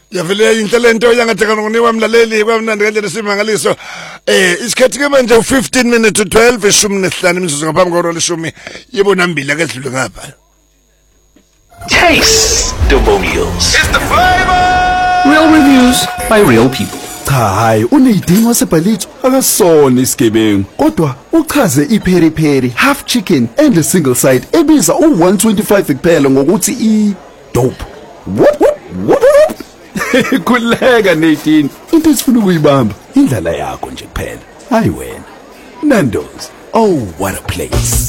Yavele inhlelento yangatheka ngoniwa mlaleli kwamnandi kanjani simangaliso isikhathi ke manje u15 minutes to 12 15 imizuzu ngaphambi kwehora leshumi yibona mbili akedlule ngapha. Taste Domonials. It's the flavor. Real reviews by real people. Cha hayi uneyidingo wasebhalitho akasona isigebengu kodwa uchaze ipheri pheri half chicken and a single side ebiza u125 kuphela ngokuthi I dope. Whoop. Kuleka Nadine into esifuna ukuyibamba indlela yakho nje kuphela hayi wena Nando's oh what a place.